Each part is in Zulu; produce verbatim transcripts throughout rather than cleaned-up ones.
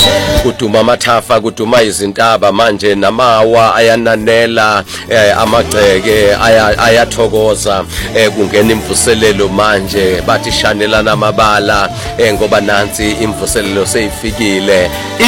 kuduma amathafa kuduma izintaba manje namawa ayananela eh, amagceke ayathokoza eh, kungena imvuselelo manje bathi shanelana amabala eh, ngoba nansi imvuselelo seyifikile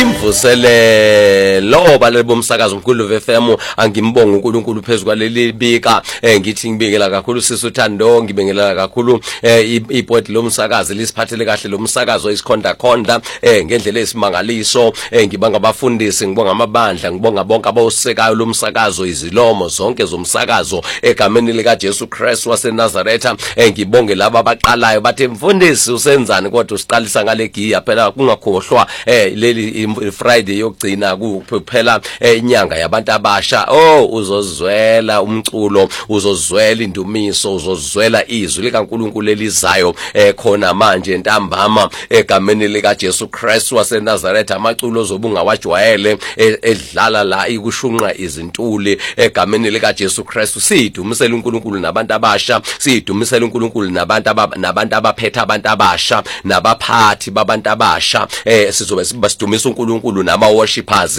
imvuselelo balele bomsakazo umkhulu F M angimbonga uNkulunkulu phezulu kwaleli bika eh, ngithi ngibikela kakhulu sisi uThando ngibengela kakhulu eh, ibhodi lomsakazo lisiphathele kahle lomsakazo isikhonda khonda eh, ngendlela esimangaliso eh, ngibanga abafundisi ngibonga amabandla ngibonga bonke abawusekayo lomsakazo izilomo zonke zomsakazo egameni lika Jesu Christ waseNazaretha eh, ngibonge laba abaqalayo bathi mfundisi usenzani kodwa usiqalisa ngale giya phela kungakhohlwa eh, leli Friday yokugcina kuphela eh, inyanga yabantu abasha oh uzozwela umculo uzozwela indumiso uzozwela izwi likaNkulunkulu elizayo eh, khona manje ntambama egameni lika Jesu Christ waseNazaretha amaculo zobunga wajwayele edlala la ikushunqa izintuli egameni lika Jesu Christ sidumisela uNkulunkulu nabantu abasha sidumisela uNkulunkulu nabantu nabantu abaphethe abantu abasha nabaphathi babantu abasha eh sizobe sibasidumisa uNkulunkulu nama worshipers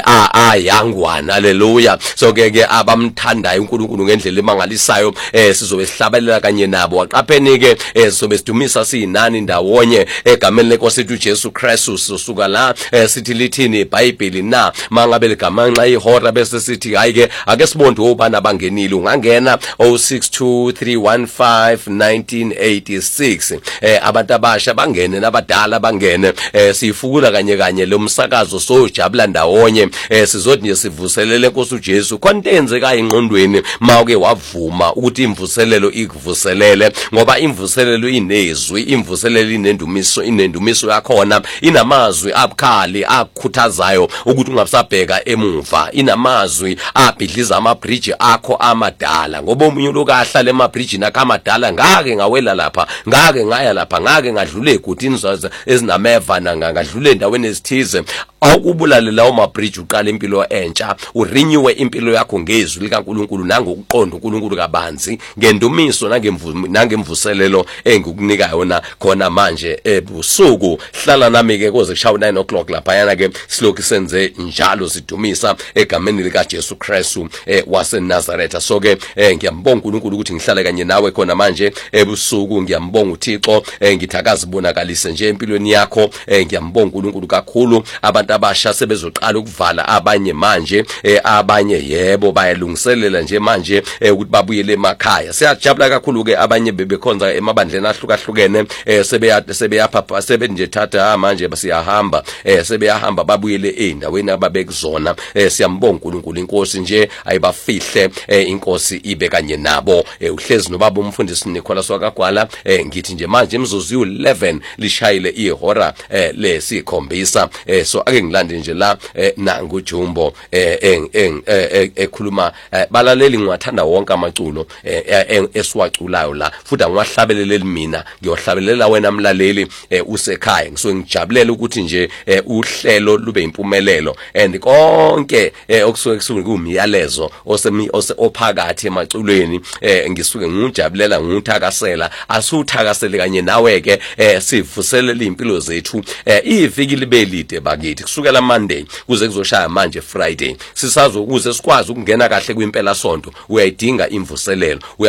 ayangwana haleluya so ke ke abamthandayo uNkulunkulu ngendlela emangalisayo eh sizobe sihlabelela kanye nabo waqapheni ke sizobe sidumisa sinani ndawonye egameni lenkosi ethu Jesu Christ sosuka la sithi lithini iBhayibheli na mangabe ligamanxa ihora bese sithi hayi ke ake sibonde ubana bangenile ungangena oh six two three one five one nine eight six eh abantu abasha bangene nabadala bangene eh sifukula kanye kanye lo msakazo sojabula ndawonye eh sizothi nje sivuselele inkosi uJesu kontenze ka ingqondweni mawuke wavuma ukuthi imvuselelo ikuvuselele ngoba imvuselelo inezwi imvuselelo inendumiso inendumiso yakhona inamazwi abukhali akukhuthazayo ukuthi ungabusabheka emuva inamazwi abhidliza amabridge akho amadala ngoba umunye lokahlala emabridge nakamadala ngake ngawela lapha ngake ngaya lapha ngake ngadlule egudini ezinameva ngadlule endaweni ezithize awukubulale lawo mabridge uqala impilo entsha urenewe impilo yakho ngezwi likaNkulunkulu nangokuqonda uNkulunkulu kabanzi ngendumiso nangemvuselelo engikunika yona khona manje ebusuku hlala nami ke koze kushawa nine o'clock lapha yana ke siloku senze njalo sidumisa egameni lika Jesu Christ eh, waseNazaretha so ke eh, ngiyambonga uNkulunkulu ukuthi ngihlale kanye nawe khona manje ebusuku ngiyambonga uThixo eh, ngithakaza bonakalise nje empilweni yakho eh, ngiyambonga uNkulunkulu kakhulu abantu abasha sebezoqala ukuvala abanye manje eh, abanye yebo bayalungiselela nje manje eh, ukuthi babuyele emakhaya siyajabula kakhulu ke abanye bebekhonza emabandleni ahlukahlukene eh, sebeya sebeyapha sebenje thatha manje basiyahamba eh, sebeyahamba babuyele endaweni ababekuzona eh, siyambonga uNkulunkulu inkosi nje ayibafihle eh, inkosi ibe kanye nabo eh, uhlezi nobaba umfundisi Nicholas wakagwala eh, ngithi nje manje imzuzu eleven lishayile ihora eh, lesikhombisa eh, so ake ngilande nje la eh, nangu Jumbo eh, ekhuluma eh, balaleli ngiwathanda wonke amaculo eh, esiwaculayo la futhi angiwahlabelele mina ngiyohlabelela wena mlaleli eh, usekhaya ngisuke ngijabulela ukuthi nje eh, uhlelo lube impumelelo and konke eh, okusuke kusuke kumyalezo osemi ophakathi emaculweni eh, ngisuke ngijabulela ngikuthakasela asuthakasele kanye nawe ke eh, sivuselela impilo zethu eh, iviki libe lide bakithi kusukela Monday kuze kuzoshaya manje Friday sisazo ukuze sikwazi ukungena kahle kwimpela sonto uyayidinga imvuselelo